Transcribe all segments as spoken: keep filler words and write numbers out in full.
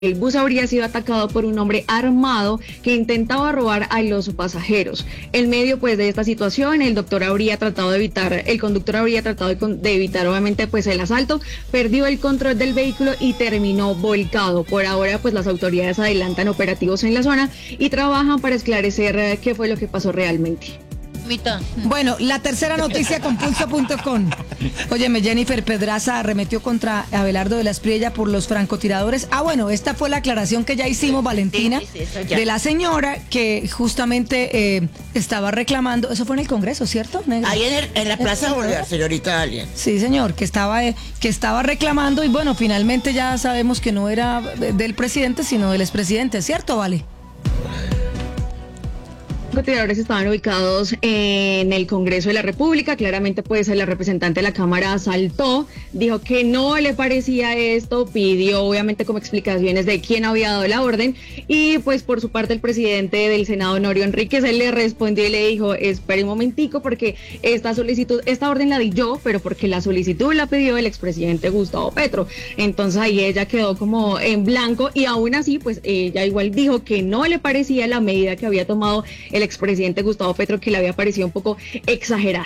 el bus habría sido atacado por un hombre armado que intentaba robar a los pasajeros. En medio pues de esta situación, el doctor habría tratado de evitar, el conductor habría tratado de, de evitar obviamente pues el asalto, perdió el control del vehículo y terminó volcado. Por ahora pues las autoridades adelantan operativos en la zona y trabajan para esclarecer eh, qué fue lo que pasó realmente. Bueno, la tercera noticia con pulso punto com. Óyeme, Jennifer Pedraza arremetió contra Abelardo de la Espriella por los francotiradores. Ah, bueno, esta fue la aclaración que ya hicimos, Valentina, sí, sí, sí, de la señora que justamente eh, estaba reclamando. Eso fue en el Congreso, ¿cierto? Ahí en, el, en la Plaza Bolívar, señorita Alien. Sí, señor, que estaba, eh, que estaba reclamando y bueno, finalmente ya sabemos que no era del presidente, sino del expresidente, ¿cierto, Vale? Los francotiradores estaban ubicados en el Congreso de la República. Claramente pues la representante de la Cámara saltó, dijo que no le parecía esto, pidió obviamente como explicaciones de quién había dado la orden y pues por su parte el presidente del Senado, Honorio Enríquez, él le respondió y le dijo, espere un momentico porque esta solicitud, esta orden la di yo, pero porque la solicitud la pidió el expresidente Gustavo Petro. Entonces ahí ella quedó como en blanco y aún así pues ella igual dijo que no le parecía la medida que había tomado el el expresidente Gustavo Petro, que le había parecido un poco exagerada.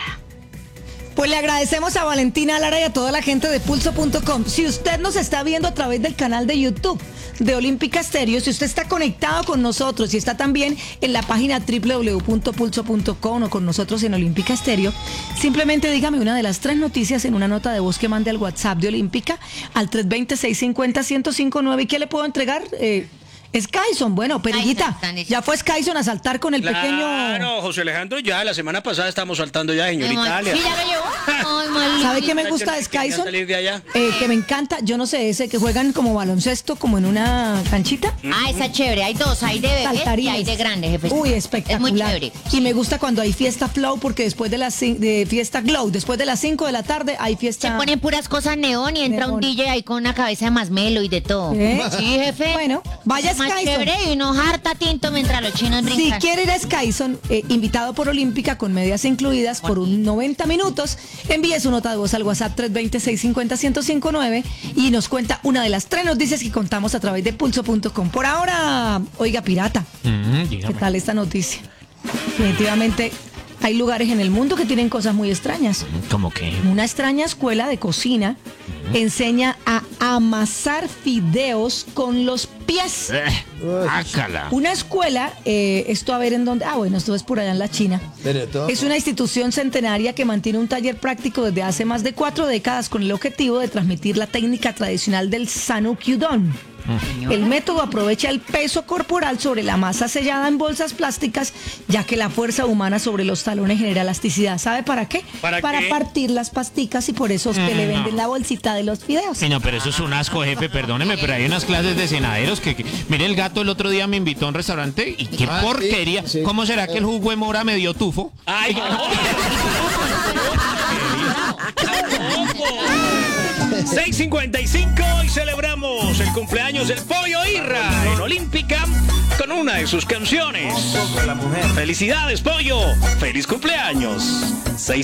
Pues le agradecemos a Valentina Lara y a toda la gente de pulso punto com. Si usted nos está viendo a través del canal de YouTube de Olímpica Estéreo, si usted está conectado con nosotros y está también en la página doble u doble u doble u punto pulso punto com o con nosotros en Olímpica Estéreo, simplemente dígame una de las tres noticias en una nota de voz que mande al WhatsApp de Olímpica al tres dos cero, seis cinco cero, uno cero cinco nueve. ¿Y qué le puedo entregar? Eh, Skyson, bueno, Perillita, ya fue Skyson a saltar con el claro, pequeño... Claro, José Alejandro, ya la semana pasada estamos saltando ya, señor Italia. Sí, ya lo llevó. ¿Sabe qué me gusta de Skyson? Salir de allá. Eh, que me encanta, yo no sé, ese que juegan como baloncesto, como en una canchita. Ah, esa chévere, hay dos, hay de bebés y hay de grandes, jefe. Uy, espectacular. Es muy chévere. Y me gusta cuando hay fiesta flow, porque después de las de fiesta glow, después de las cinco de la tarde hay fiesta... Se ponen puras cosas neón y entra neón. Un D J ahí con una cabeza de masmelo y de todo. ¿Eh? Sí, jefe. Bueno, vaya es más Skyson. Chévere y no harta tinto mientras los chinos brincan. Si quiere ir a Skyson, eh, invitado por Olímpica con medias incluidas por un noventa minutos, envíe su nota de voz al WhatsApp tres dos cero, seis cinco cero, uno cero cinco nueve y nos cuenta una de las tres noticias que contamos a través de pulso punto com. Por ahora, oiga, pirata, mm, ¿qué tal esta noticia? Definitivamente hay lugares en el mundo que tienen cosas muy extrañas. ¿Cómo qué? Una extraña escuela de cocina uh-huh. enseña a amasar fideos con los pies. Eh, ácala. Una escuela, eh, esto a ver en dónde... Ah, bueno, esto es por allá en la China. Es una institución centenaria que mantiene un taller práctico desde hace más de cuatro décadas con el objetivo de transmitir la técnica tradicional del Sanukyudon. El método aprovecha el peso corporal sobre la masa sellada en bolsas plásticas, ya que la fuerza humana sobre los talones genera elasticidad. ¿Sabe para qué? ¿Para, para qué? partir las pasticas y por eso es que mm, le venden no. la bolsita de los fideos. Sí, no, pero eso es un asco, jefe, perdóneme, pero hay unas clases de cenaderos que, que... Mire, el gato el otro día me invitó a un restaurante y qué ah, porquería. Sí, sí. ¿Cómo será que el jugo de mora me dio tufo? ¡Ay, no! seis cincuenta y cinco y celebramos el cumpleaños del Pollo Irra en Olímpica con una de sus canciones. Felicidades, Pollo. Feliz cumpleaños. seis